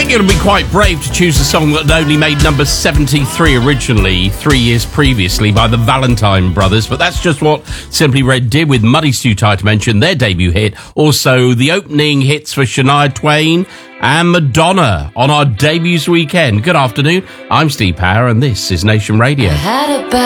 think it would be quite brave to choose a song that only made number 73 originally, 3 years previously, by the Valentine Brothers, but that's just what Simply Red did with Muddy's Too Tight to mention, their debut hit. Also, the opening hits for Shania Twain and Madonna on our debuts weekend. Good afternoon, I'm Steve Power, and this is Nation Radio.